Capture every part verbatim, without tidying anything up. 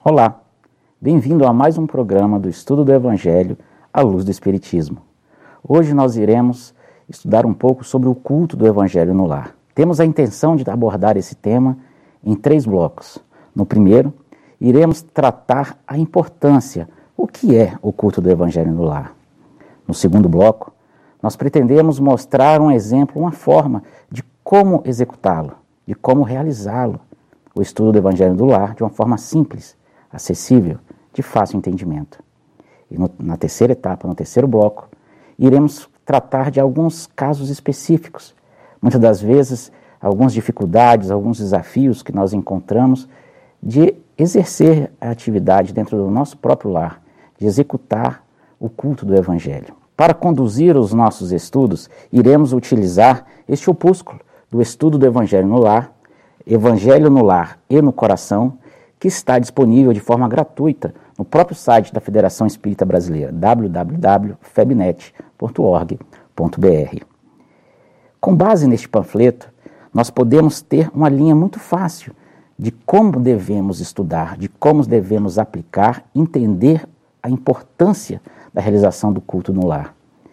Olá, bem-vindo a mais um programa do Estudo do Evangelho à luz do Espiritismo. Hoje nós iremos estudar um pouco sobre o culto do Evangelho no lar. Temos a intenção de abordar esse tema em três blocos. No primeiro, iremos tratar a importância, o que é o culto do Evangelho no lar. No segundo bloco, nós pretendemos mostrar um exemplo, uma forma de como executá-lo, de como realizá-lo, o estudo do Evangelho do lar de uma forma simples, acessível, de fácil entendimento. E no, na terceira etapa, no terceiro bloco, iremos tratar de alguns casos específicos, muitas das vezes algumas dificuldades, alguns desafios que nós encontramos de exercer a atividade dentro do nosso próprio lar, de executar o culto do Evangelho. Para conduzir os nossos estudos, iremos utilizar este opúsculo do estudo do Evangelho no lar, Evangelho no lar e no coração, que está disponível de forma gratuita no próprio site da Federação Espírita Brasileira, w w w ponto febnet ponto org ponto b r. Com base neste panfleto, nós podemos ter uma linha muito fácil de como devemos estudar, de como devemos aplicar, entender a importância da realização do culto no lar.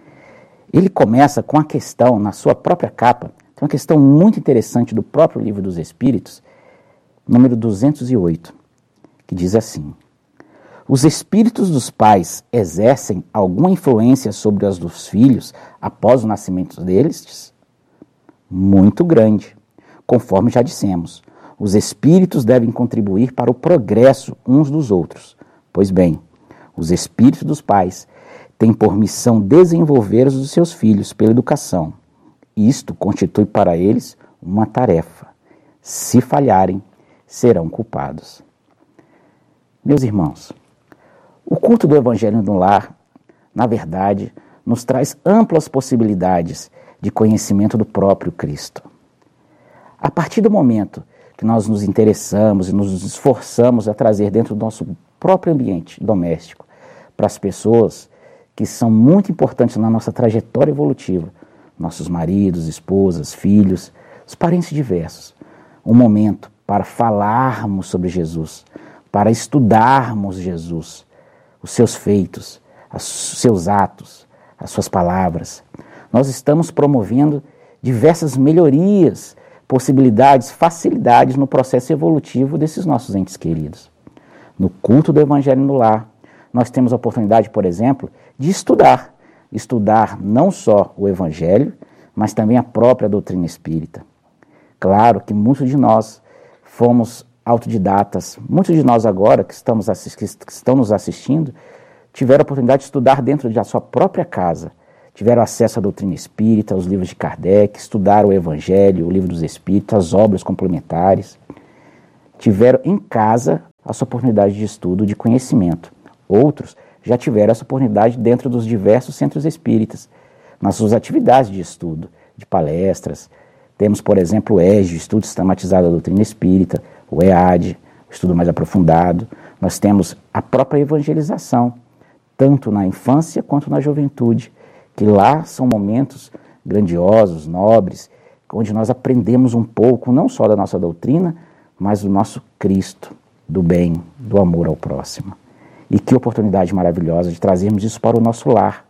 Ele começa com a questão, na sua própria capa, tem uma questão muito interessante do próprio Livro dos Espíritos, número duzentos e oito, que diz assim: os espíritos dos pais exercem alguma influência sobre os dos filhos após o nascimento deles? Muito grande. Conforme já dissemos, os espíritos devem contribuir para o progresso uns dos outros. Pois bem, os espíritos dos pais têm por missão desenvolver os seus filhos pela educação. Isto constitui para eles uma tarefa. Se falharem, serão culpados. Meus irmãos, o culto do Evangelho no lar, na verdade, nos traz amplas possibilidades de conhecimento do próprio Cristo. A partir do momento que nós nos interessamos e nos esforçamos a trazer dentro do nosso próprio ambiente doméstico para as pessoas que são muito importantes na nossa trajetória evolutiva, nossos maridos, esposas, filhos, os parentes diversos, um momento para falarmos sobre Jesus, para estudarmos Jesus, os seus feitos, os seus atos, as suas palavras. Nós estamos promovendo diversas melhorias, possibilidades, facilidades no processo evolutivo desses nossos entes queridos. No culto do Evangelho no lar, nós temos a oportunidade, por exemplo, de estudar. Estudar não só o Evangelho, mas também a própria doutrina espírita. Claro que muitos de nós fomos autodidatas, muitos de nós agora que, estamos assist- que estão nos assistindo, tiveram a oportunidade de estudar dentro da sua própria casa, tiveram acesso à doutrina espírita, aos livros de Kardec, estudaram o Evangelho, o Livro dos Espíritos, as obras complementares, tiveram em casa a sua oportunidade de estudo, de conhecimento. Outros já tiveram essa oportunidade dentro dos diversos centros espíritas, nas suas atividades de estudo, de palestras. Temos, por exemplo, o E S D, o Estudo Sistematizado da Doutrina Espírita, o E A D, o estudo mais aprofundado. Nós temos a própria evangelização, tanto na infância quanto na juventude, que lá são momentos grandiosos, nobres, onde nós aprendemos um pouco, não só da nossa doutrina, mas do nosso Cristo, do bem, do amor ao próximo. E que oportunidade maravilhosa de trazermos isso para o nosso lar,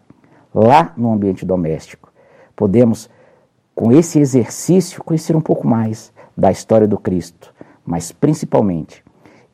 lá no ambiente doméstico. Podemos, com esse exercício, conhecer um pouco mais da história do Cristo, mas principalmente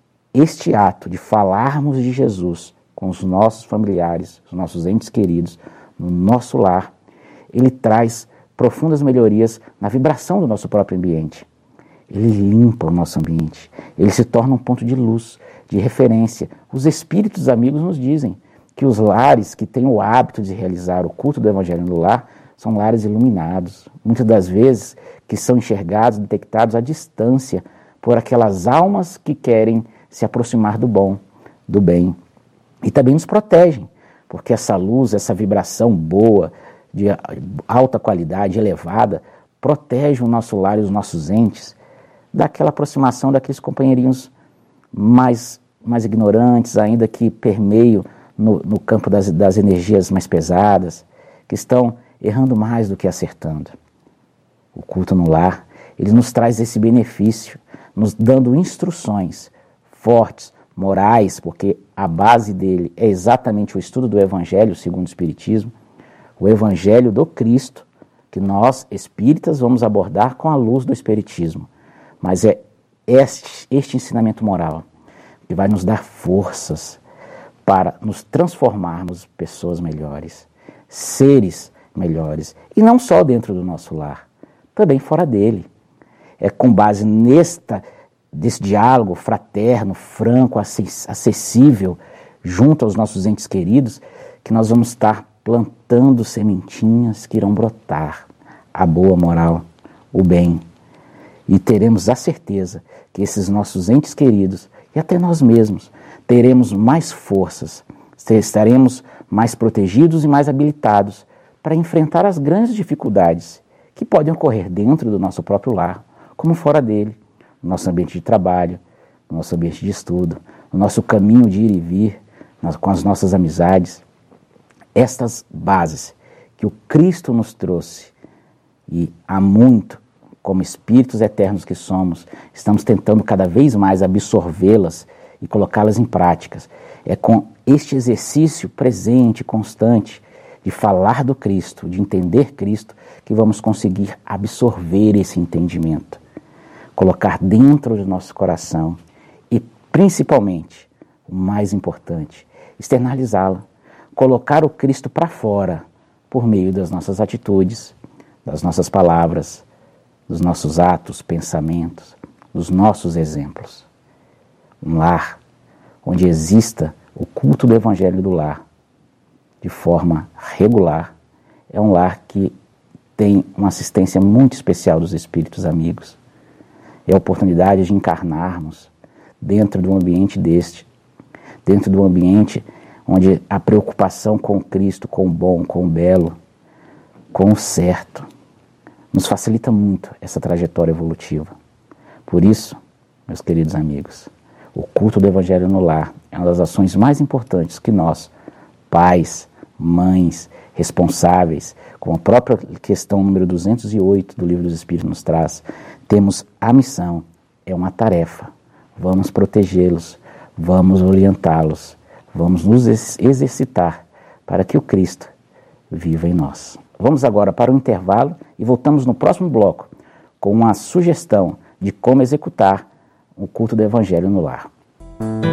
este ato de falarmos de Jesus com os nossos familiares, os nossos entes queridos, no nosso lar, ele traz profundas melhorias na vibração do nosso próprio ambiente. Ele limpa o nosso ambiente, ele se torna um ponto de luz, de referência. Os espíritos amigos nos dizem que os lares que têm o hábito de realizar o culto do Evangelho no lar são lares iluminados, muitas das vezes que são enxergados, detectados à distância por aquelas almas que querem se aproximar do bom, do bem. E também nos protegem, porque essa luz, essa vibração boa, de alta qualidade, elevada, protege o nosso lar e os nossos entes daquela aproximação daqueles companheirinhos mais, mais ignorantes, ainda que permeiam no, no campo das, das energias mais pesadas, que estão errando mais do que acertando. O culto no lar, ele nos traz esse benefício, nos dando instruções fortes, morais, porque a base dele é exatamente o estudo do Evangelho segundo o Espiritismo, o Evangelho do Cristo, que nós, espíritas, vamos abordar com a luz do Espiritismo. Mas é este, este ensinamento moral que vai nos dar forças para nos transformarmos em pessoas melhores, seres melhores, e não só dentro do nosso lar, também fora dele. É com base nesta, desse diálogo fraterno, franco, acessível, junto aos nossos entes queridos, que nós vamos estar plantando sementinhas que irão brotar a boa moral, o bem. E teremos a certeza que esses nossos entes queridos, e até nós mesmos, teremos mais forças, estaremos mais protegidos e mais habilitados para enfrentar as grandes dificuldades que podem ocorrer dentro do nosso próprio lar, como fora dele, no nosso ambiente de trabalho, no nosso ambiente de estudo, no nosso caminho de ir e vir, com as nossas amizades. Estas bases que o Cristo nos trouxe, e há muito, como espíritos eternos que somos, estamos tentando cada vez mais absorvê-las e colocá-las em práticas. É com este exercício presente, constante, de falar do Cristo, de entender Cristo, que vamos conseguir absorver esse entendimento, colocar dentro do nosso coração e, principalmente, o mais importante, externalizá-la, colocar o Cristo para fora por meio das nossas atitudes, das nossas palavras, dos nossos atos, pensamentos, dos nossos exemplos. Um lar onde exista o culto do Evangelho do lar de forma regular é um lar que tem uma assistência muito especial dos espíritos amigos. É a oportunidade de encarnarmos dentro de um ambiente deste, dentro de um ambiente onde a preocupação com o Cristo, com o bom, com o belo, com o certo, nos facilita muito essa trajetória evolutiva. Por isso, meus queridos amigos, o culto do Evangelho no lar é uma das ações mais importantes que nós, pais, mães, responsáveis, como a própria questão número duzentos e oito do Livro dos Espíritos nos traz, temos a missão, é uma tarefa. Vamos protegê-los, vamos orientá-los, vamos nos exercitar para que o Cristo viva em nós. Vamos agora para o intervalo e voltamos no próximo bloco com uma sugestão de como executar o culto do Evangelho no lar.